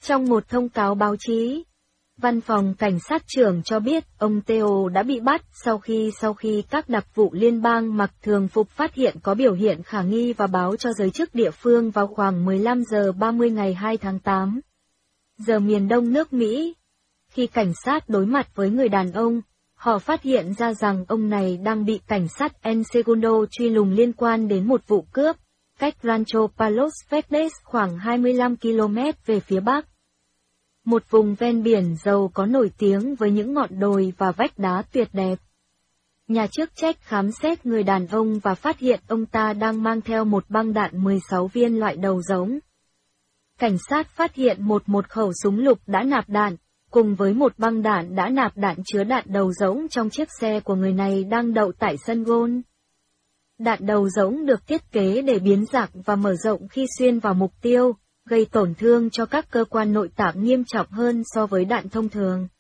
Trong một thông cáo báo chí, Văn phòng Cảnh sát trưởng cho biết ông Theo đã bị bắt sau khi các đặc vụ liên bang mặc thường phục phát hiện có biểu hiện khả nghi và báo cho giới chức địa phương vào khoảng 15 giờ 30 ngày 2 tháng 8. Giờ miền đông nước Mỹ. Khi cảnh sát đối mặt với người đàn ông, họ phát hiện ra rằng ông này đang bị cảnh sát El Segundo truy lùng liên quan đến một vụ cướp, cách Rancho Palos Verdes khoảng 25 km về phía bắc. Một vùng ven biển giàu có nổi tiếng với những ngọn đồi và vách đá tuyệt đẹp. Nhà chức trách khám xét người đàn ông và phát hiện ông ta đang mang theo một băng đạn 16 viên loại đầu giống. Cảnh sát phát hiện một khẩu súng lục đã nạp đạn, cùng với một băng đạn đã nạp đạn chứa đạn đầu giống trong chiếc xe của người này đang đậu tại sân golf. Đạn đầu giống được thiết kế để biến dạng và mở rộng khi xuyên vào mục tiêu, gây tổn thương cho các cơ quan nội tạng nghiêm trọng hơn so với đạn thông thường.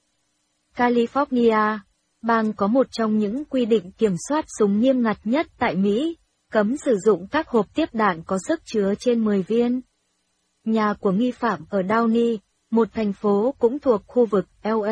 California, bang có một trong những quy định kiểm soát súng nghiêm ngặt nhất tại Mỹ, cấm sử dụng các hộp tiếp đạn có sức chứa trên 10 viên. Nhà của nghi phạm ở Downey, một thành phố cũng thuộc khu vực LA,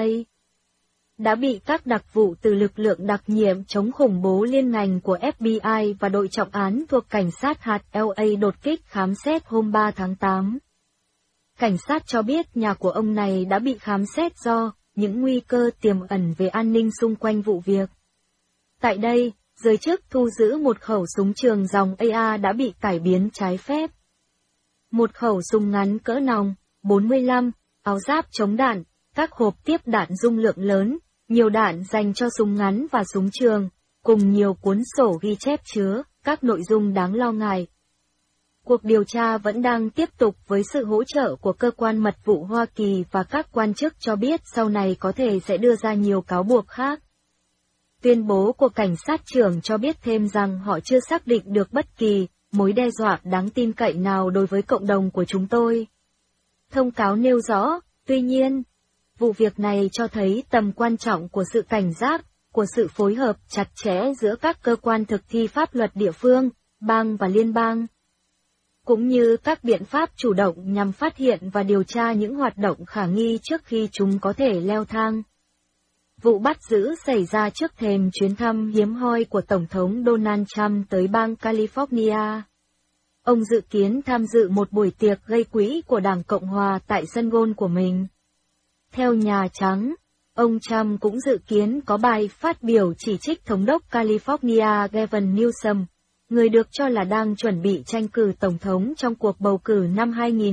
đã bị các đặc vụ từ lực lượng đặc nhiệm chống khủng bố liên ngành của FBI và đội trọng án thuộc cảnh sát hạt LA đột kích khám xét hôm 3 tháng 8. Cảnh sát cho biết nhà của ông này đã bị khám xét do những nguy cơ tiềm ẩn về an ninh xung quanh vụ việc. Tại đây, giới chức thu giữ một khẩu súng trường dòng AR đã bị cải biến trái phép. Một khẩu súng ngắn cỡ nòng, 45, áo giáp chống đạn, các hộp tiếp đạn dung lượng lớn, nhiều đạn dành cho súng ngắn và súng trường, cùng nhiều cuốn sổ ghi chép chứa các nội dung đáng lo ngại. Cuộc điều tra vẫn đang tiếp tục với sự hỗ trợ của cơ quan mật vụ Hoa Kỳ và các quan chức cho biết sau này có thể sẽ đưa ra nhiều cáo buộc khác. Tuyên bố của cảnh sát trưởng cho biết thêm rằng họ chưa xác định được bất kỳ mối đe dọa đáng tin cậy nào đối với cộng đồng của chúng tôi. Thông cáo nêu rõ, tuy nhiên, vụ việc này cho thấy tầm quan trọng của sự cảnh giác, của sự phối hợp chặt chẽ giữa các cơ quan thực thi pháp luật địa phương, bang và liên bang, cũng như các biện pháp chủ động nhằm phát hiện và điều tra những hoạt động khả nghi trước khi chúng có thể leo thang. Vụ bắt giữ xảy ra trước thềm chuyến thăm hiếm hoi của Tổng thống Donald Trump tới bang California. Ông dự kiến tham dự một buổi tiệc gây quỹ của Đảng Cộng Hòa tại sân golf của mình. Theo Nhà Trắng, ông Trump cũng dự kiến có bài phát biểu chỉ trích Thống đốc California Gavin Newsom, người được cho là đang chuẩn bị tranh cử Tổng thống trong cuộc bầu cử năm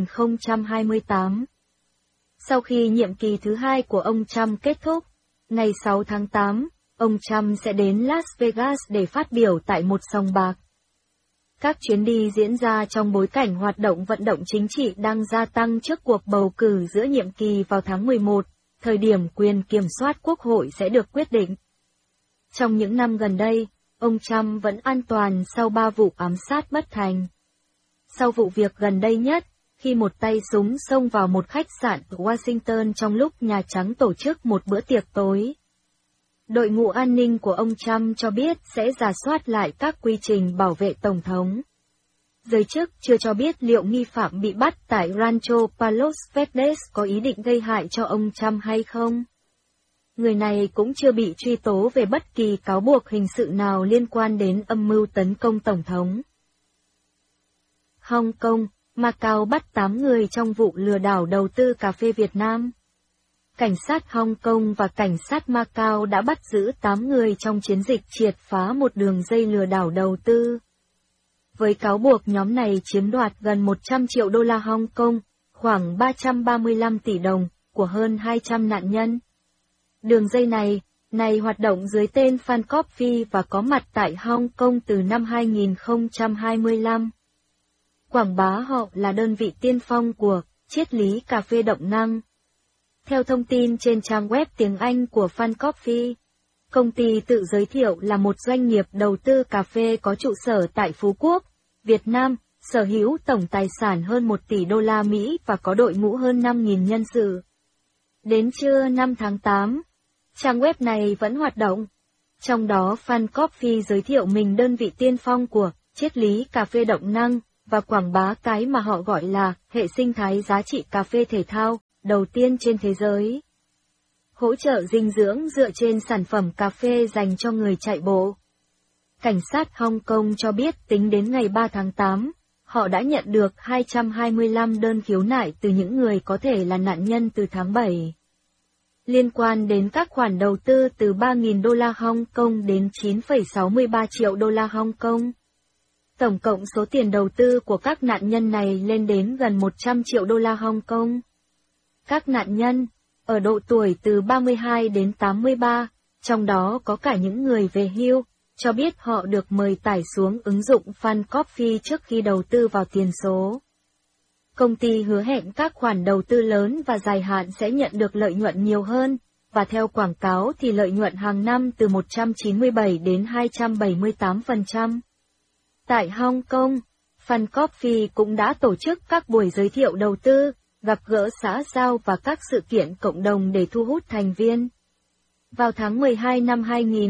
2028. Sau khi nhiệm kỳ thứ hai của ông Trump kết thúc, ngày 6 tháng 8, ông Trump sẽ đến Las Vegas để phát biểu tại một sòng bạc. Các chuyến đi diễn ra trong bối cảnh hoạt động vận động chính trị đang gia tăng trước cuộc bầu cử giữa nhiệm kỳ vào tháng 11, thời điểm quyền kiểm soát quốc hội sẽ được quyết định. Trong những năm gần đây, ông Trump vẫn an toàn sau 3 vụ ám sát bất thành. Sau vụ việc gần đây nhất, khi một tay súng xông vào một khách sạn ở Washington trong lúc Nhà Trắng tổ chức một bữa tiệc tối. Đội ngũ an ninh của ông Trump cho biết sẽ rà soát lại các quy trình bảo vệ Tổng thống. Giới chức chưa cho biết liệu nghi phạm bị bắt tại Rancho Palos Verdes có ý định gây hại cho ông Trump hay không. Người này cũng chưa bị truy tố về bất kỳ cáo buộc hình sự nào liên quan đến âm mưu tấn công Tổng thống. Hong Kong, Macau bắt 8 người trong vụ lừa đảo đầu tư cà phê Việt Nam. Cảnh sát Hong Kong và cảnh sát Macau đã bắt giữ 8 người trong chiến dịch triệt phá một đường dây lừa đảo đầu tư. Với cáo buộc nhóm này chiếm đoạt gần 100 triệu đô la Hong Kong, khoảng 335 tỷ đồng, của hơn 200 nạn nhân. Đường dây này hoạt động dưới tên Fan Coffee và có mặt tại Hong Kong từ năm 2025. Quảng bá họ là đơn vị tiên phong của triết lý cà phê động năng. Theo thông tin trên trang web tiếng Anh của Fan Coffee, công ty tự giới thiệu là một doanh nghiệp đầu tư cà phê có trụ sở tại Phú Quốc, Việt Nam, sở hữu tổng tài sản hơn 1 tỷ đô la Mỹ và có đội ngũ hơn 5.000 nhân sự. Đến trưa 5 tháng 8, trang web này vẫn hoạt động. Trong đó Fan Coffee giới thiệu mình đơn vị tiên phong của triết lý cà phê động năng và quảng bá cái mà họ gọi là hệ sinh thái giá trị cà phê thể thao, đầu tiên trên thế giới. Hỗ trợ dinh dưỡng dựa trên sản phẩm cà phê dành cho người chạy bộ. Cảnh sát Hong Kong cho biết tính đến ngày 3 tháng 8, họ đã nhận được 225 đơn khiếu nại từ những người có thể là nạn nhân từ tháng 7. Liên quan đến các khoản đầu tư từ 3.000 đô la Hong Kong đến 9,63 triệu đô la Hong Kong. Tổng cộng số tiền đầu tư của các nạn nhân này lên đến gần 100 triệu đô la Hong Kong. Các nạn nhân, ở độ tuổi từ 32 đến 83, trong đó có cả những người về hưu, cho biết họ được mời tải xuống ứng dụng FunCoffee trước khi đầu tư vào tiền số. Công ty hứa hẹn các khoản đầu tư lớn và dài hạn sẽ nhận được lợi nhuận nhiều hơn, và theo quảng cáo thì lợi nhuận hàng năm từ 197 đến 278%. Tại Hong Kong, FunCoffee cũng đã tổ chức các buổi giới thiệu đầu tư, gặp gỡ xã giao và các sự kiện cộng đồng để thu hút thành viên. Vào tháng 12 năm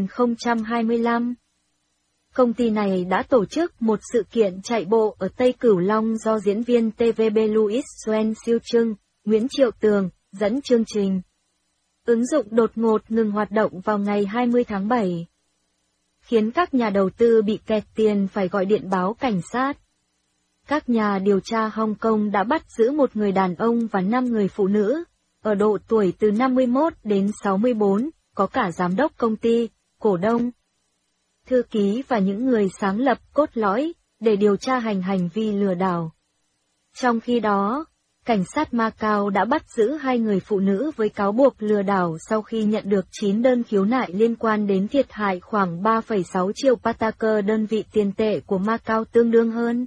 2025, công ty này đã tổ chức một sự kiện chạy bộ ở Tây Cửu Long do diễn viên TVB Louis Xuân Siêu Trưng, Nguyễn Triệu Tường, dẫn chương trình. Ứng dụng đột ngột ngừng hoạt động vào ngày 20 tháng 7, khiến các nhà đầu tư bị kẹt tiền phải gọi điện báo cảnh sát. Các nhà điều tra Hong Kong đã bắt giữ một người đàn ông và 5 người phụ nữ, ở độ tuổi từ 51 đến 64, có cả giám đốc công ty, cổ đông, thư ký và những người sáng lập cốt lõi, để điều tra hành vi lừa đảo. Trong khi đó, cảnh sát Macau đã bắt giữ 2 người phụ nữ với cáo buộc lừa đảo sau khi nhận được 9 đơn khiếu nại liên quan đến thiệt hại khoảng 3,6 triệu Pataka, đơn vị tiền tệ của Macau tương đương hơn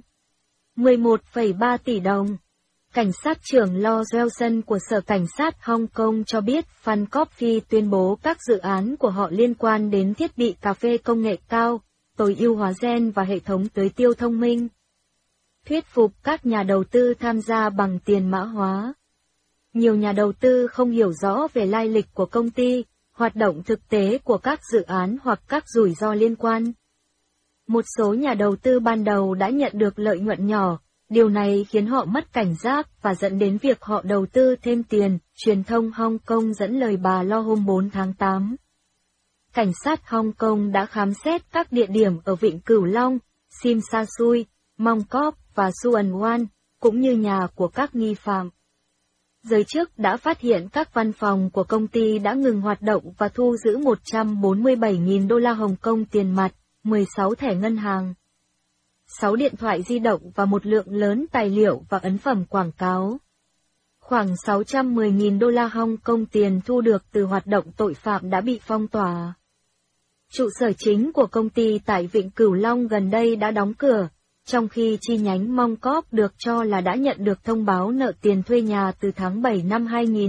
11,3 tỷ đồng. Cảnh sát trưởng Lo Wilson của Sở Cảnh sát Hong Kong cho biết FunCoffee tuyên bố các dự án của họ liên quan đến thiết bị cà phê công nghệ cao, tối ưu hóa gen và hệ thống tưới tiêu thông minh. Thuyết phục các nhà đầu tư tham gia bằng tiền mã hóa. Nhiều nhà đầu tư không hiểu rõ về lai lịch của công ty, hoạt động thực tế của các dự án hoặc các rủi ro liên quan. Một số nhà đầu tư ban đầu đã nhận được lợi nhuận nhỏ, điều này khiến họ mất cảnh giác và dẫn đến việc họ đầu tư thêm tiền, truyền thông Hong Kong dẫn lời bà Lo hôm 4 tháng 8. Cảnh sát Hong Kong đã khám xét các địa điểm ở Vịnh Cửu Long, Sim Sa Sui, Mong Kok và Suan Wan, cũng như nhà của các nghi phạm. Giới chức đã phát hiện các văn phòng của công ty đã ngừng hoạt động và thu giữ 147.000 đô la Hồng Kông tiền mặt, 16 thẻ ngân hàng, 6 điện thoại di động và một lượng lớn tài liệu và ấn phẩm quảng cáo. Khoảng 610.000 đô la Hong Kong tiền thu được từ hoạt động tội phạm đã bị phong tỏa. Trụ sở chính của công ty tại Vịnh Cửu Long gần đây đã đóng cửa, trong khi chi nhánh Mong Kok được cho là đã nhận được thông báo nợ tiền thuê nhà từ tháng 7 năm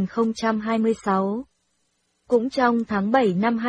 2026. Cũng trong tháng 7 năm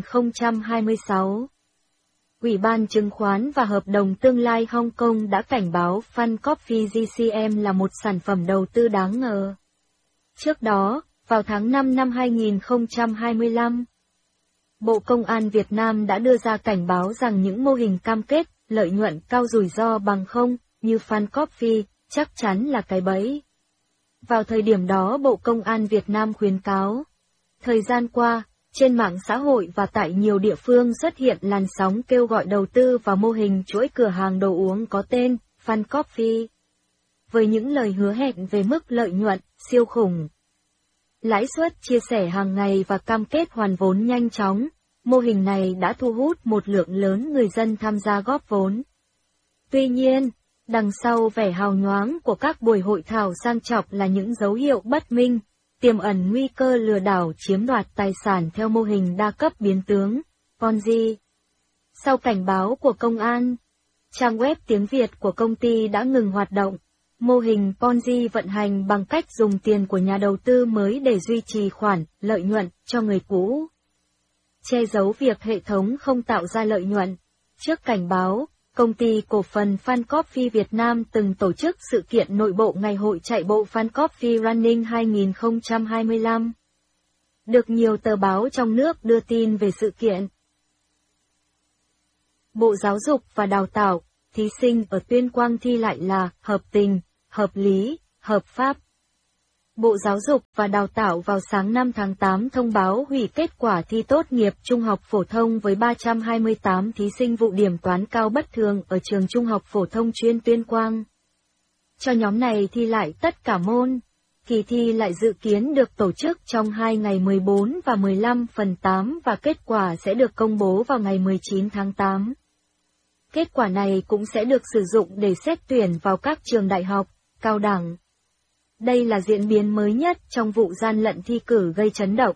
2026, Ủy ban Chứng khoán và Hợp đồng Tương lai Hong Kong đã cảnh báo FunCoffee GCM là một sản phẩm đầu tư đáng ngờ. Trước đó, vào tháng 5 năm 2025, Bộ Công an Việt Nam đã đưa ra cảnh báo rằng những mô hình cam kết lợi nhuận cao rủi ro bằng không, như FunCoffee, chắc chắn là cái bẫy. Vào thời điểm đó Bộ Công an Việt Nam khuyến cáo, thời gian qua, trên mạng xã hội và tại nhiều địa phương xuất hiện làn sóng kêu gọi đầu tư vào mô hình chuỗi cửa hàng đồ uống có tên FunCoffee, với những lời hứa hẹn về mức lợi nhuận siêu khủng, lãi suất chia sẻ hàng ngày và cam kết hoàn vốn nhanh chóng. Mô hình này đã thu hút một lượng lớn người dân tham gia góp vốn. Tuy nhiên, đằng sau vẻ hào nhoáng của các buổi hội thảo sang trọng là những dấu hiệu bất minh, tiềm ẩn nguy cơ lừa đảo chiếm đoạt tài sản theo mô hình đa cấp biến tướng, Ponzi. Sau cảnh báo của công an, trang web tiếng Việt của công ty đã ngừng hoạt động. Mô hình Ponzi vận hành bằng cách dùng tiền của nhà đầu tư mới để duy trì khoản lợi nhuận cho người cũ, che giấu việc hệ thống không tạo ra lợi nhuận. Trước cảnh báo, công ty cổ phần FunCoffee Việt Nam từng tổ chức sự kiện nội bộ Ngày hội chạy bộ FunCoffee Running 2025. Được nhiều tờ báo trong nước đưa tin về sự kiện. Bộ Giáo dục và Đào tạo, thí sinh ở Tuyên Quang thi lại là hợp tình, hợp lý, hợp pháp. Bộ Giáo dục và Đào tạo vào sáng 5 tháng 8 thông báo hủy kết quả thi tốt nghiệp trung học phổ thông với 328 thí sinh vụ điểm toán cao bất thường ở trường Trung học phổ thông chuyên Tuyên Quang. Cho nhóm này thi lại tất cả môn. Kỳ thi lại dự kiến được tổ chức trong 2 ngày 14 và 15/8 và kết quả sẽ được công bố vào ngày 19 tháng 8. Kết quả này cũng sẽ được sử dụng để xét tuyển vào các trường đại học, cao đẳng. Đây là diễn biến mới nhất trong vụ gian lận thi cử gây chấn động.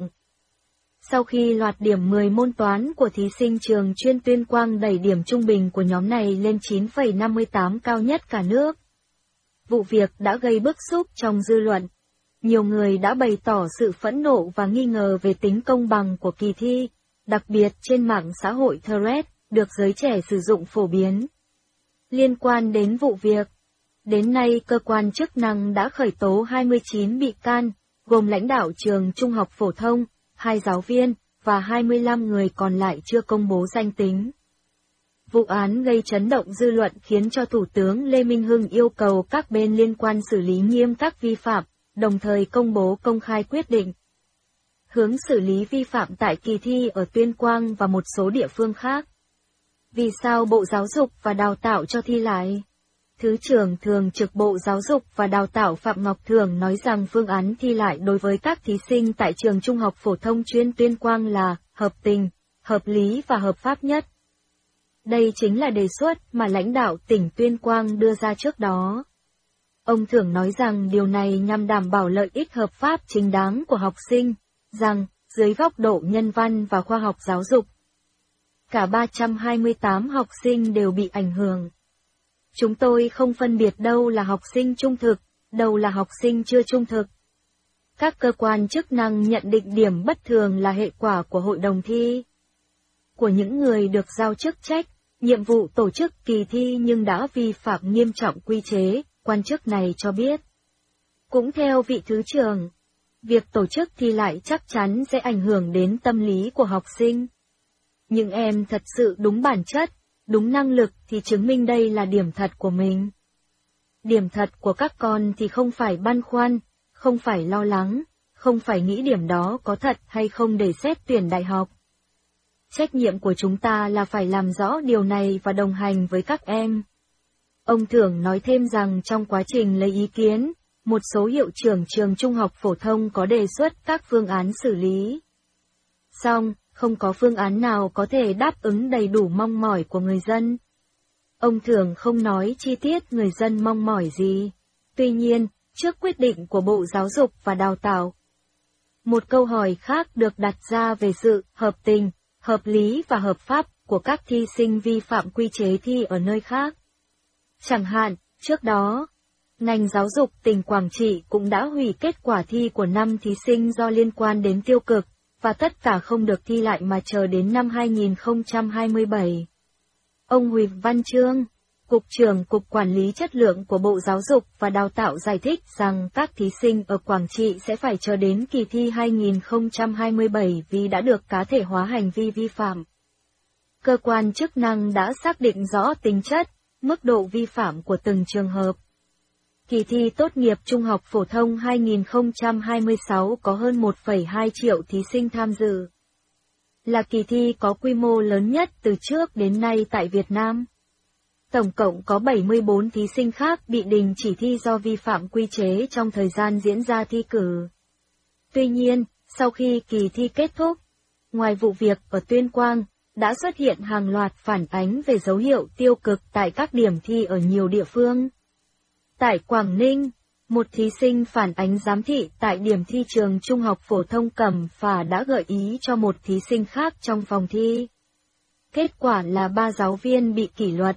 Sau khi loạt điểm 10 môn toán của thí sinh trường chuyên Tuyên Quang đẩy điểm trung bình của nhóm này lên 9,58 cao nhất cả nước. Vụ việc đã gây bức xúc trong dư luận. Nhiều người đã bày tỏ sự phẫn nộ và nghi ngờ về tính công bằng của kỳ thi, đặc biệt trên mạng xã hội Threads, được giới trẻ sử dụng phổ biến. Liên quan đến vụ việc, đến nay cơ quan chức năng đã khởi tố 29 bị can, gồm lãnh đạo trường trung học phổ thông, 2 giáo viên, và 25 người còn lại chưa công bố danh tính. Vụ án gây chấn động dư luận khiến cho Thủ tướng Lê Minh Hưng yêu cầu các bên liên quan xử lý nghiêm các vi phạm, đồng thời công bố công khai quyết định hướng xử lý vi phạm tại kỳ thi ở Tuyên Quang và một số địa phương khác. Vì sao Bộ Giáo dục và Đào tạo cho thi lại? Thứ trưởng Thường trực Bộ Giáo dục và Đào tạo Phạm Ngọc Thưởng nói rằng phương án thi lại đối với các thí sinh tại trường Trung học phổ thông chuyên Tuyên Quang là hợp tình, hợp lý và hợp pháp nhất. Đây chính là đề xuất mà lãnh đạo tỉnh Tuyên Quang đưa ra trước đó. Ông Thưởng nói rằng điều này nhằm đảm bảo lợi ích hợp pháp chính đáng của học sinh, rằng, dưới góc độ nhân văn và khoa học giáo dục, cả 328 học sinh đều bị ảnh hưởng. Chúng tôi không phân biệt đâu là học sinh trung thực, đâu là học sinh chưa trung thực. Các cơ quan chức năng nhận định điểm bất thường là hệ quả của hội đồng thi, của những người được giao chức trách, nhiệm vụ tổ chức kỳ thi nhưng đã vi phạm nghiêm trọng quy chế, quan chức này cho biết. Cũng theo vị Thứ trưởng, việc tổ chức thi lại chắc chắn sẽ ảnh hưởng đến tâm lý của học sinh. Những em thật sự đúng bản chất, đúng năng lực thì chứng minh đây là điểm thật của mình. Điểm thật của các con thì không phải băn khoăn, không phải lo lắng, không phải nghĩ điểm đó có thật hay không để xét tuyển đại học. Trách nhiệm của chúng ta là phải làm rõ điều này và đồng hành với các em. Ông Thưởng nói thêm rằng trong quá trình lấy ý kiến, một số hiệu trưởng trường trung học phổ thông có đề xuất các phương án xử lý. Song, không có phương án nào có thể đáp ứng đầy đủ mong mỏi của người dân. Ông Thưởng không nói chi tiết người dân mong mỏi gì. Tuy nhiên, trước quyết định của Bộ Giáo dục và Đào tạo, một câu hỏi khác được đặt ra về sự hợp tình, hợp lý và hợp pháp của các thí sinh vi phạm quy chế thi ở nơi khác. Chẳng hạn, trước đó, ngành giáo dục tỉnh Quảng Trị cũng đã hủy kết quả thi của 5 thí sinh do liên quan đến tiêu cực, và tất cả không được thi lại mà chờ đến năm 2027. Ông Huỳnh Văn Trương, Cục trưởng Cục Quản lý Chất lượng của Bộ Giáo dục và Đào tạo giải thích rằng các thí sinh ở Quảng Trị sẽ phải chờ đến kỳ thi 2027 vì đã được cá thể hóa hành vi vi phạm. Cơ quan chức năng đã xác định rõ tính chất, mức độ vi phạm của từng trường hợp. Kỳ thi tốt nghiệp trung học phổ thông 2026 có hơn 1,2 triệu thí sinh tham dự. Là kỳ thi có quy mô lớn nhất từ trước đến nay tại Việt Nam. Tổng cộng có 74 thí sinh khác bị đình chỉ thi do vi phạm quy chế trong thời gian diễn ra thi cử. Tuy nhiên, sau khi kỳ thi kết thúc, ngoài vụ việc ở Tuyên Quang, đã xuất hiện hàng loạt phản ánh về dấu hiệu tiêu cực tại các điểm thi ở nhiều địa phương. Tại Quảng Ninh, một thí sinh phản ánh giám thị tại điểm thi trường Trung học phổ thông Cẩm Phả đã gợi ý cho một thí sinh khác trong phòng thi. Kết quả là 3 giáo viên bị kỷ luật.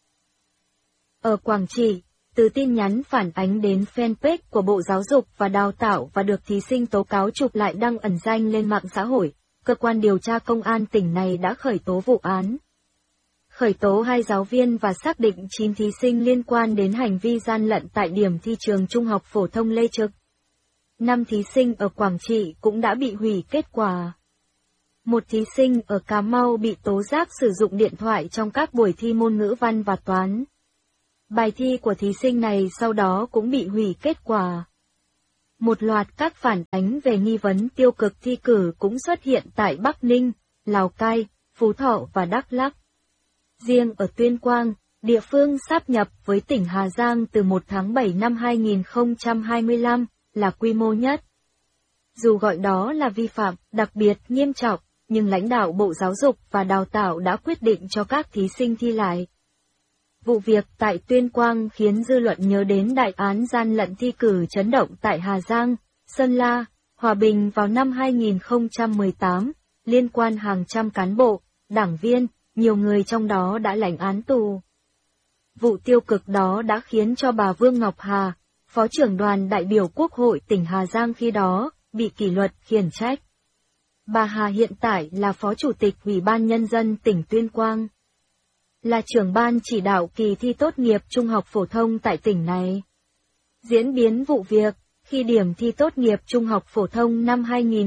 Ở Quảng Trị, từ tin nhắn phản ánh đến fanpage của Bộ Giáo dục và Đào tạo và được thí sinh tố cáo chụp lại đăng ẩn danh lên mạng xã hội, cơ quan điều tra công an tỉnh này đã khởi tố vụ án. Khởi tố 2 giáo viên và xác định 9 thí sinh liên quan đến hành vi gian lận tại điểm thi trường Trung học phổ thông Lê Trực. 5 thí sinh ở Quảng Trị cũng đã bị hủy kết quả. Một thí sinh ở Cà Mau bị tố giác sử dụng điện thoại trong các buổi thi môn ngữ văn và toán. Bài thi của thí sinh này sau đó cũng bị hủy kết quả. Một loạt các phản ánh về nghi vấn tiêu cực thi cử cũng xuất hiện tại Bắc Ninh, Lào Cai, Phú Thọ và Đắk Lắk. Riêng ở Tuyên Quang, địa phương sáp nhập với tỉnh Hà Giang từ 1 tháng 7 năm 2025, là quy mô nhất. Dù gọi đó là vi phạm đặc biệt nghiêm trọng, nhưng lãnh đạo Bộ Giáo dục và Đào tạo đã quyết định cho các thí sinh thi lại. Vụ việc tại Tuyên Quang khiến dư luận nhớ đến đại án gian lận thi cử chấn động tại Hà Giang, Sơn La, Hòa Bình vào năm 2018, liên quan hàng trăm cán bộ, đảng viên, nhiều người trong đó đã lãnh án tù. Vụ tiêu cực đó đã khiến cho bà Vương Ngọc Hà, Phó trưởng đoàn đại biểu Quốc hội tỉnh Hà Giang khi đó, bị kỷ luật khiển trách. Bà Hà hiện tại là Phó Chủ tịch Ủy ban Nhân dân tỉnh Tuyên Quang, là trưởng ban chỉ đạo kỳ thi tốt nghiệp trung học phổ thông tại tỉnh này. Diễn biến vụ việc, khi điểm thi tốt nghiệp trung học phổ thông năm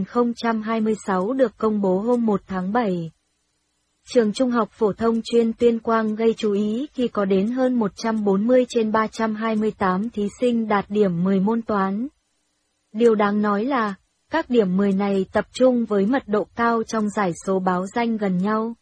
2026 được công bố hôm 1 tháng 7. Trường Trung học phổ thông chuyên Tuyên Quang gây chú ý khi có đến hơn 140 trên 328 thí sinh đạt điểm 10 môn toán. Điều đáng nói là, các điểm 10 này tập trung với mật độ cao trong giải số báo danh gần nhau.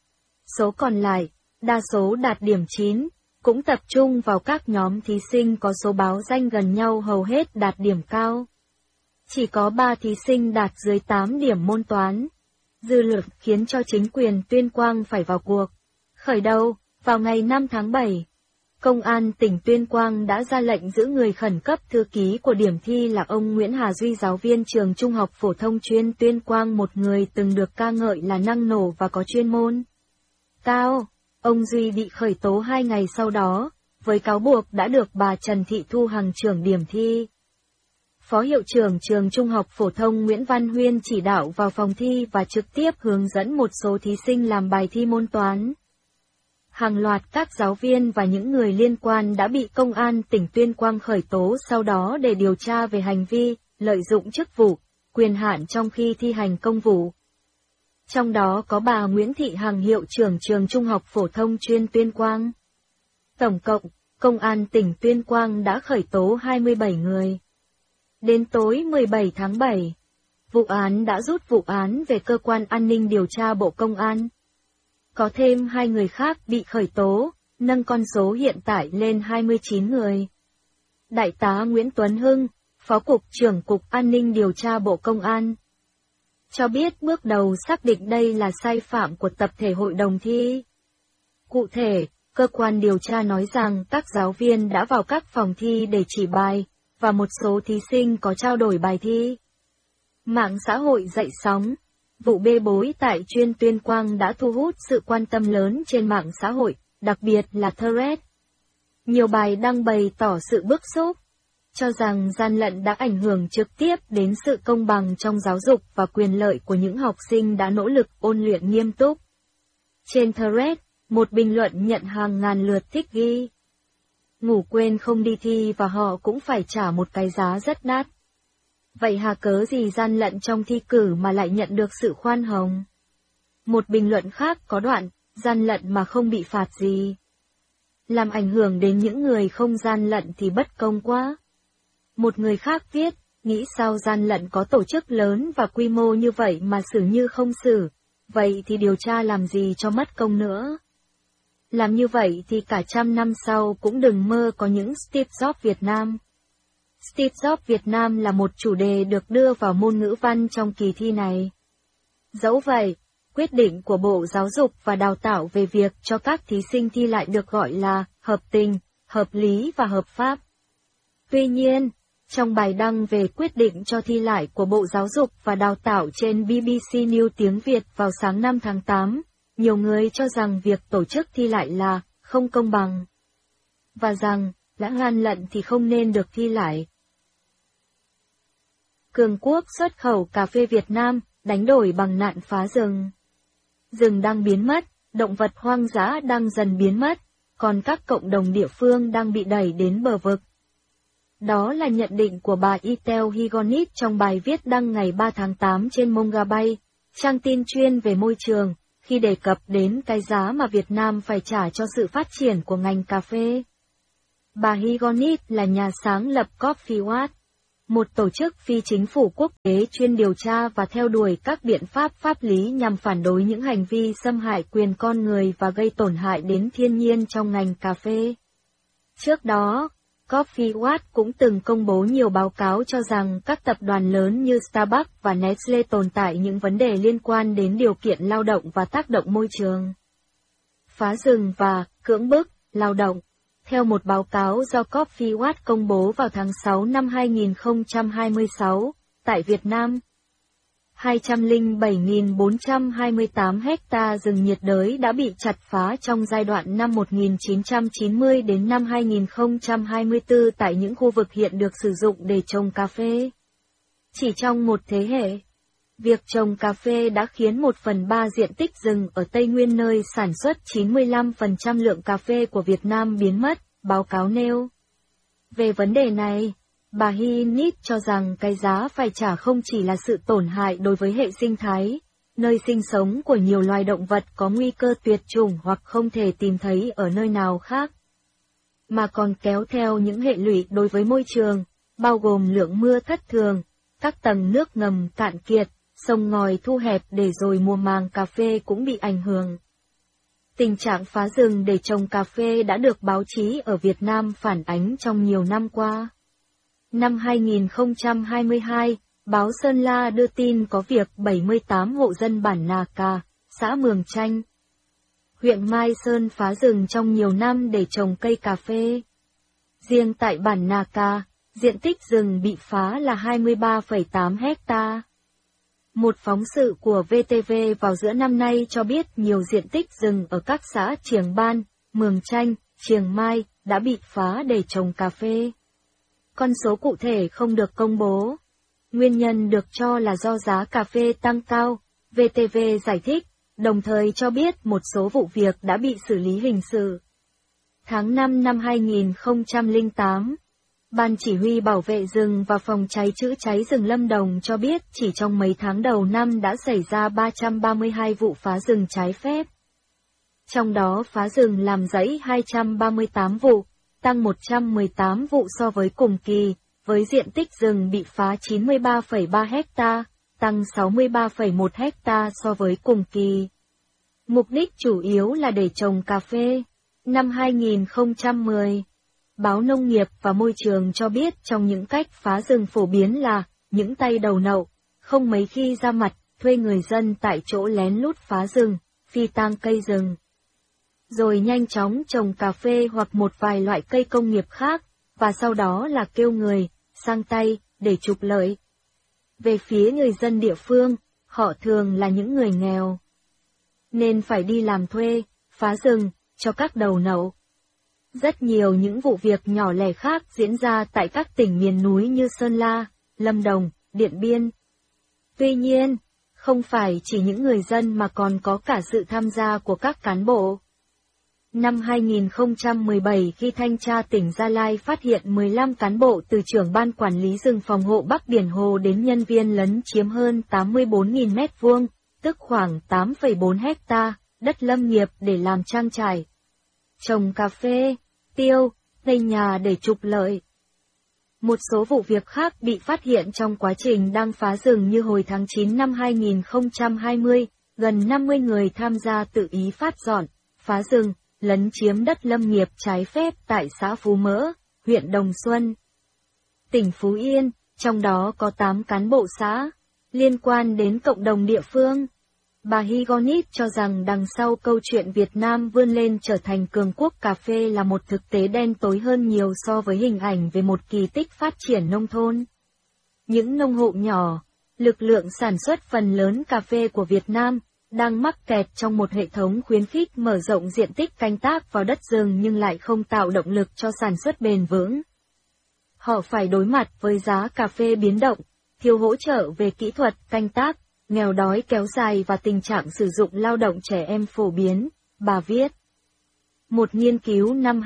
Số còn lại, đa số đạt điểm 9, cũng tập trung vào các nhóm thí sinh có số báo danh gần nhau hầu hết đạt điểm cao. Chỉ có 3 thí sinh đạt dưới 8 điểm môn toán. Dư luận khiến cho chính quyền Tuyên Quang phải vào cuộc. Khởi đầu, vào ngày 5 tháng 7, Công an tỉnh Tuyên Quang đã ra lệnh giữ người khẩn cấp thư ký của điểm thi là ông Nguyễn Hà Duy, giáo viên trường Trung học phổ thông chuyên Tuyên Quang, một người từng được ca ngợi là năng nổ và có chuyên môn cao. Ông Duy bị khởi tố 2 ngày sau đó, với cáo buộc đã được bà Trần Thị Thu Hằng, trưởng điểm thi, Phó hiệu trưởng trường Trung học phổ thông Nguyễn Văn Huyên chỉ đạo vào phòng thi và trực tiếp hướng dẫn một số thí sinh làm bài thi môn toán. Hàng loạt các giáo viên và những người liên quan đã bị Công an tỉnh Tuyên Quang khởi tố sau đó để điều tra về hành vi lợi dụng chức vụ, quyền hạn trong khi thi hành công vụ. Trong đó có bà Nguyễn Thị Hằng, hiệu trưởng trường Trung học phổ thông chuyên Tuyên Quang. Tổng cộng, Công an tỉnh Tuyên Quang đã khởi tố 27 người. Đến tối 17 tháng 7, vụ án đã rút vụ án về Cơ quan An ninh Điều tra Bộ Công an. Có thêm 2 người khác bị khởi tố, nâng con số hiện tại lên 29 người. Đại tá Nguyễn Tuấn Hưng, Phó Cục trưởng Cục An ninh Điều tra Bộ Công an, cho biết bước đầu xác định đây là sai phạm của tập thể hội đồng thi. Cụ thể, cơ quan điều tra nói rằng các giáo viên đã vào các phòng thi để chỉ bài, và một số thí sinh có trao đổi bài thi. Mạng xã hội dậy sóng. Vụ bê bối tại chuyên Tuyên Quang đã thu hút sự quan tâm lớn trên mạng xã hội, đặc biệt là Threads. Nhiều bài đăng bày tỏ sự bức xúc, cho rằng gian lận đã ảnh hưởng trực tiếp đến sự công bằng trong giáo dục và quyền lợi của những học sinh đã nỗ lực ôn luyện nghiêm túc. Trên Threads, một bình luận nhận hàng ngàn lượt thích ghi: ngủ quên không đi thi và họ cũng phải trả một cái giá rất đắt. Vậy hà cớ gì gian lận trong thi cử mà lại nhận được sự khoan hồng? Một bình luận khác có đoạn, gian lận mà không bị phạt gì. Làm ảnh hưởng đến những người không gian lận thì bất công quá. Một người khác viết, nghĩ sao gian lận có tổ chức lớn và quy mô như vậy mà xử như không xử, vậy thì điều tra làm gì cho mất công nữa. Làm như vậy thì cả trăm năm sau cũng đừng mơ có những Steve Jobs Việt Nam. Steve Jobs Việt Nam là một chủ đề được đưa vào môn ngữ văn trong kỳ thi này. Dẫu vậy, quyết định của Bộ Giáo dục và Đào tạo về việc cho các thí sinh thi lại được gọi là hợp tình, hợp lý và hợp pháp. Tuy nhiên, trong bài đăng về quyết định cho thi lại của Bộ Giáo dục và Đào tạo trên BBC News tiếng Việt vào sáng 5 tháng 8, nhiều người cho rằng việc tổ chức thi lại là không công bằng, và rằng đã gian lận thì không nên được thi lại. Cường quốc xuất khẩu cà phê Việt Nam, đánh đổi bằng nạn phá rừng. Rừng đang biến mất, động vật hoang dã đang dần biến mất, còn các cộng đồng địa phương đang bị đẩy đến bờ vực. Đó là nhận định của bà Ethel Higonit trong bài viết đăng ngày 3 tháng 8 trên Mongabay, trang tin chuyên về môi trường, khi đề cập đến cái giá mà Việt Nam phải trả cho sự phát triển của ngành cà phê. Bà Higonit là nhà sáng lập Coffee Watch, một tổ chức phi chính phủ quốc tế chuyên điều tra và theo đuổi các biện pháp pháp lý nhằm phản đối những hành vi xâm hại quyền con người và gây tổn hại đến thiên nhiên trong ngành cà phê. Trước đó, Coffee Watch cũng từng công bố nhiều báo cáo cho rằng các tập đoàn lớn như Starbucks và Nestle tồn tại những vấn đề liên quan đến điều kiện lao động và tác động môi trường. Phá rừng và cưỡng bức lao động. Theo một báo cáo do Coffee Watch công bố vào tháng 6 năm 2026, tại Việt Nam, 207.428 hecta rừng nhiệt đới đã bị chặt phá trong giai đoạn năm 1990 đến năm 2024 tại những khu vực hiện được sử dụng để trồng cà phê. Chỉ trong một thế hệ, việc trồng cà phê đã khiến 1/3 diện tích rừng ở Tây Nguyên nơi sản xuất 95% lượng cà phê của Việt Nam biến mất, báo cáo nêu. Về vấn đề này, bà Hinnit cho rằng cái giá phải trả không chỉ là sự tổn hại đối với hệ sinh thái, nơi sinh sống của nhiều loài động vật có nguy cơ tuyệt chủng hoặc không thể tìm thấy ở nơi nào khác, mà còn kéo theo những hệ lụy đối với môi trường, bao gồm lượng mưa thất thường, các tầng nước ngầm cạn kiệt, sông ngòi thu hẹp để rồi mùa màng cà phê cũng bị ảnh hưởng. Tình trạng phá rừng để trồng cà phê đã được báo chí ở Việt Nam phản ánh trong nhiều năm qua. Năm 2022, báo Sơn La đưa tin có việc 78 hộ dân bản Nà Cà, xã Mường Chanh, huyện Mai Sơn phá rừng trong nhiều năm để trồng cây cà phê. Riêng tại bản Nà Cà, diện tích rừng bị phá là 23,8 hecta. Một phóng sự của VTV vào giữa năm nay cho biết nhiều diện tích rừng ở các xã Triềng Ban, Mường Chanh, Triềng Mai đã bị phá để trồng cà phê. Con số cụ thể không được công bố. Nguyên nhân được cho là do giá cà phê tăng cao, VTV giải thích, đồng thời cho biết một số vụ việc đã bị xử lý hình sự. Tháng 5 năm 2008, Ban Chỉ huy Bảo vệ rừng và Phòng cháy chữa cháy rừng Lâm Đồng cho biết chỉ trong mấy tháng đầu năm đã xảy ra 332 vụ phá rừng trái phép. Trong đó phá rừng làm rẫy 238 vụ, tăng 118 vụ so với cùng kỳ, với diện tích rừng bị phá 93,3 hecta, tăng 63,1 hecta so với cùng kỳ. Mục đích chủ yếu là để trồng cà phê. Năm 2010, báo Nông nghiệp và Môi trường cho biết trong những cách phá rừng phổ biến là những tay đầu nậu, không mấy khi ra mặt, thuê người dân tại chỗ lén lút phá rừng, phi tang cây rừng, rồi nhanh chóng trồng cà phê hoặc một vài loại cây công nghiệp khác, và sau đó là kêu người, sang tay, để trục lợi. Về phía người dân địa phương, họ thường là những người nghèo, nên phải đi làm thuê, phá rừng, cho các đầu nậu. Rất nhiều những vụ việc nhỏ lẻ khác diễn ra tại các tỉnh miền núi như Sơn La, Lâm Đồng, Điện Biên. Tuy nhiên, không phải chỉ những người dân mà còn có cả sự tham gia của các cán bộ. Năm 2017 khi thanh tra tỉnh Gia Lai phát hiện 15 cán bộ từ trưởng ban quản lý rừng phòng hộ Bắc Biển Hồ đến nhân viên lấn chiếm hơn 84.000 m2, tức khoảng 8,4 hecta, đất lâm nghiệp để làm trang trại, trồng cà phê, tiêu, xây nhà để trục lợi. Một số vụ việc khác bị phát hiện trong quá trình đang phá rừng như hồi tháng 9 năm 2020, gần 50 người tham gia tự ý phát dọn, phá rừng, lấn chiếm đất lâm nghiệp trái phép tại xã Phú Mỡ, huyện Đồng Xuân, tỉnh Phú Yên, trong đó có 8 cán bộ xã, liên quan đến cộng đồng địa phương. Bà Higonit cho rằng đằng sau câu chuyện Việt Nam vươn lên trở thành cường quốc cà phê là một thực tế đen tối hơn nhiều so với hình ảnh về một kỳ tích phát triển nông thôn. Những nông hộ nhỏ, lực lượng sản xuất phần lớn cà phê của Việt Nam, đang mắc kẹt trong một hệ thống khuyến khích mở rộng diện tích canh tác vào đất rừng nhưng lại không tạo động lực cho sản xuất bền vững. Họ phải đối mặt với giá cà phê biến động, thiếu hỗ trợ về kỹ thuật canh tác, nghèo đói kéo dài và tình trạng sử dụng lao động trẻ em phổ biến, bà viết. Một nghiên cứu năm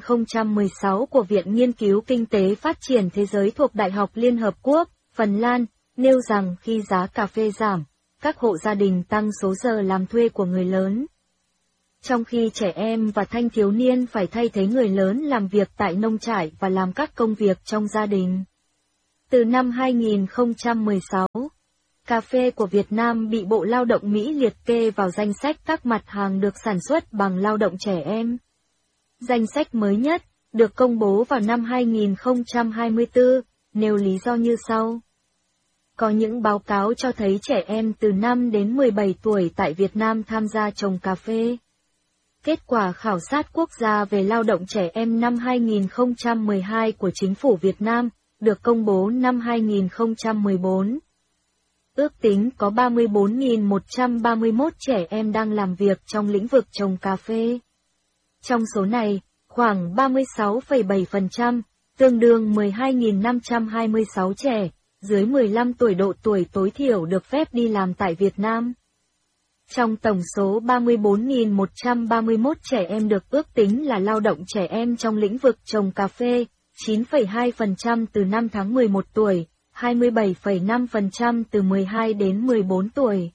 2016 của Viện Nghiên cứu Kinh tế Phát triển Thế giới thuộc Đại học Liên Hợp Quốc, Phần Lan, nêu rằng khi giá cà phê giảm, các hộ gia đình tăng số giờ làm thuê của người lớn, trong khi trẻ em và thanh thiếu niên phải thay thế người lớn làm việc tại nông trại và làm các công việc trong gia đình. Từ năm 2016, cà phê của Việt Nam bị Bộ Lao động Mỹ liệt kê vào danh sách các mặt hàng được sản xuất bằng lao động trẻ em. Danh sách mới nhất, được công bố vào năm 2024, nêu lý do như sau. Có những báo cáo cho thấy trẻ em từ 5 đến 17 tuổi tại Việt Nam tham gia trồng cà phê. Kết quả khảo sát quốc gia về lao động trẻ em năm 2012 của Chính phủ Việt Nam, được công bố năm 2014. Ước tính có 34.131 trẻ em đang làm việc trong lĩnh vực trồng cà phê. Trong số này, khoảng 36,7%, tương đương 12.526 trẻ, dưới 15 tuổi độ tuổi tối thiểu được phép đi làm tại Việt Nam. Trong tổng số 34.131 trẻ em được ước tính là lao động trẻ em trong lĩnh vực trồng cà phê, 9,2% từ 5 tháng 11 tuổi, 27,5% từ 12 đến 14 tuổi,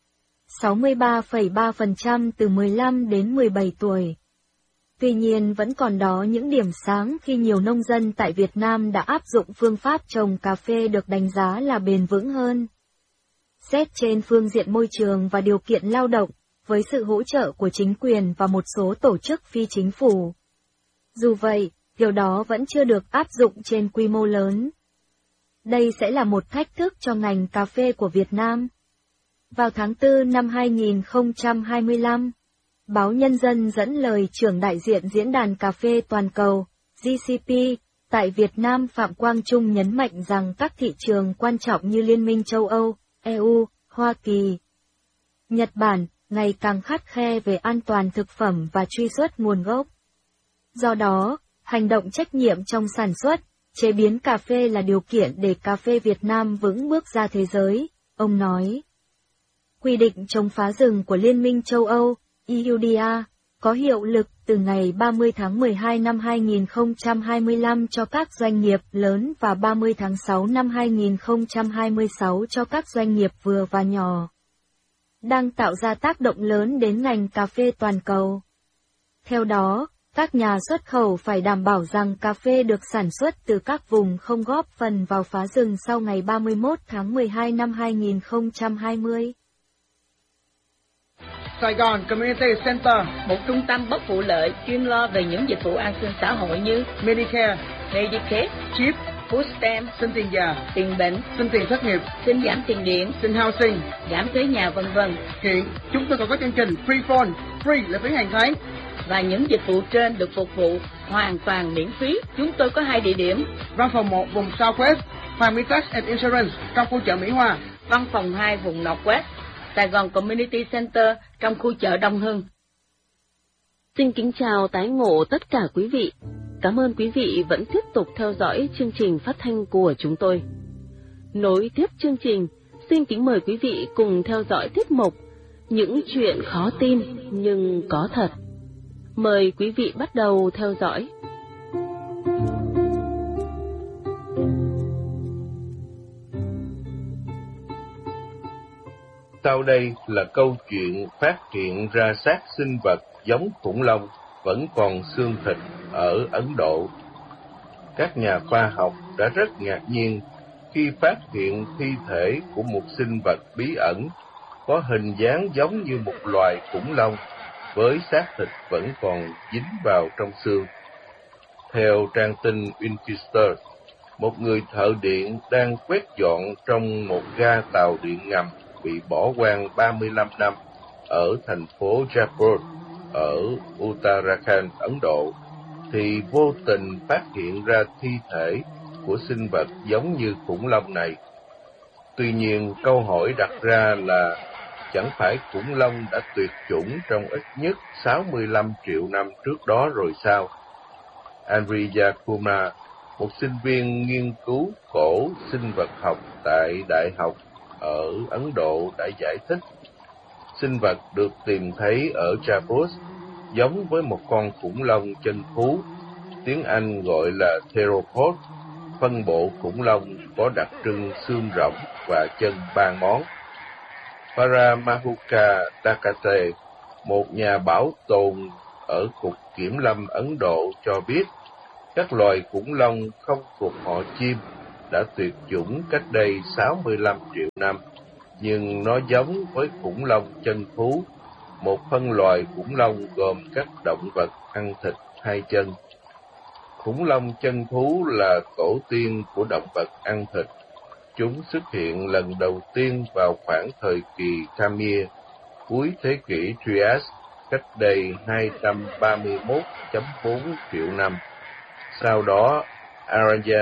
63,3% từ 15 đến 17 tuổi. Tuy nhiên vẫn còn đó những điểm sáng khi nhiều nông dân tại Việt Nam đã áp dụng phương pháp trồng cà phê được đánh giá là bền vững hơn. Xét trên phương diện môi trường và điều kiện lao động, với sự hỗ trợ của chính quyền và một số tổ chức phi chính phủ. Dù vậy, điều đó vẫn chưa được áp dụng trên quy mô lớn. Đây sẽ là một thách thức cho ngành cà phê của Việt Nam. Vào tháng 4 năm 2025, Báo Nhân dân dẫn lời trưởng đại diện Diễn đàn Cà phê Toàn cầu, GCP, tại Việt Nam Phạm Quang Trung nhấn mạnh rằng các thị trường quan trọng như Liên minh châu Âu, EU, Hoa Kỳ, Nhật Bản, ngày càng khắt khe về an toàn thực phẩm và truy xuất nguồn gốc. Do đó, hành động trách nhiệm trong sản xuất, chế biến cà phê là điều kiện để cà phê Việt Nam vững bước ra thế giới, ông nói. Quy định chống phá rừng của Liên minh châu Âu, EUDA, có hiệu lực từ ngày 30 tháng 12 năm 2025 cho các doanh nghiệp lớn và 30 tháng 6 năm 2026 cho các doanh nghiệp vừa và nhỏ, đang tạo ra tác động lớn đến ngành cà phê toàn cầu. Theo đó, các nhà xuất khẩu phải đảm bảo rằng cà phê được sản xuất từ các vùng không góp phần vào phá rừng sau ngày 31 tháng 12 năm 2020. Sài Gòn Community Center, một trung tâm bất vụ lợi chuyên lo về những dịch vụ an sinh xã hội như Medicare, Medicaid, CHIP, Food Stamp, xin tiền già, tiền bệnh, xin tiền thất nghiệp, xin giảm tiền điện, xin housing, giảm thuế nhà v.v. Hiện, chúng tôi còn có chương trình Free Phone, free là phí hàng tháng. Và những dịch vụ trên được phục vụ hoàn toàn miễn phí. Chúng tôi có 2 địa điểm. Văn phòng 1 vùng Southwest, Hoàng Mỹ Tax and Insurance trong khu chợ Mỹ Hòa. Văn phòng 2 vùng Northwest, Sài Gòn Community Center trong khu chợ Đông Hưng. Xin kính chào tái ngộ tất cả quý vị. Cảm ơn quý vị vẫn tiếp tục theo dõi chương trình phát thanh của chúng tôi. Nối tiếp chương trình, xin kính mời quý vị cùng theo dõi tiết mục Những chuyện khó tin nhưng có thật. Mời quý vị bắt đầu theo dõi. Sau đây là câu chuyện phát hiện ra xác sinh vật giống khủng long vẫn còn xương thịt ở Ấn Độ. Các nhà khoa học đã rất ngạc nhiên khi phát hiện thi thể của một sinh vật bí ẩn có hình dáng giống như một loài khủng long với xác thịt vẫn còn dính vào trong xương. Theo trang tin Winchester, một người thợ điện đang quét dọn trong một ga tàu điện ngầm bị bỏ hoang 35 năm ở thành phố Jaipur, ở Uttarakhand, Ấn Độ, thì vô tình phát hiện ra thi thể của sinh vật giống như khủng long này. Tuy nhiên, câu hỏi đặt ra là chẳng phải khủng long đã tuyệt chủng trong ít nhất 65 triệu năm trước đó rồi sao? Andriya Kumar, một sinh viên nghiên cứu cổ sinh vật học tại Đại học ở Ấn Độ đã giải thích. Sinh vật được tìm thấy ở Jaipur giống với một con khủng long chân thú, tiếng Anh gọi là theropod. Phân bộ khủng long có đặc trưng xương rỗng và chân 3 ngón. Paramahuka Dakate, một nhà bảo tồn ở Cục Kiểm lâm Ấn Độ cho biết, các loài khủng long không thuộc họ chim, đã tuyệt chủng cách đây 65 triệu năm, nhưng nó giống với khủng long chân thú, một phân loài khủng long gồm các động vật ăn thịt hai chân. Khủng long chân thú là tổ tiên của động vật ăn thịt. Chúng xuất hiện lần đầu tiên vào khoảng thời kỳ Khmer, cuối thế kỷ Trias, cách đây 231.4 triệu năm. Sau đó, Aranya